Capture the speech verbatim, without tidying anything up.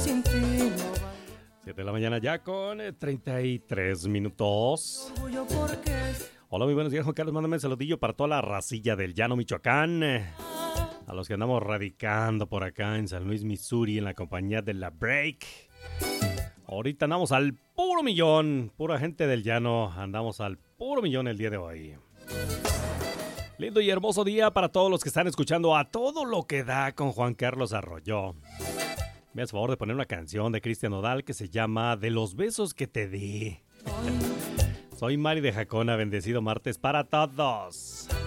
sin ti no va. siete de la mañana ya con eh, treinta y tres minutos. Orgullo porque Hola, muy buenos días, Juan Carlos. Mándame un saludillo para toda la racilla del Llano, Michoacán. eh, A los que andamos radicando por acá en San Luis, Missouri, en la compañía de La Break. Ahorita andamos al puro millón. Pura gente del Llano, andamos al puro millón el día de hoy. Lindo y hermoso día para todos los que están escuchando a todo lo que da con Juan Carlos Arroyo. Me haces favor de poner una canción de Cristian Nodal que se llama De los besos que te di. Soy Mari de Jacona, bendecido martes para todos.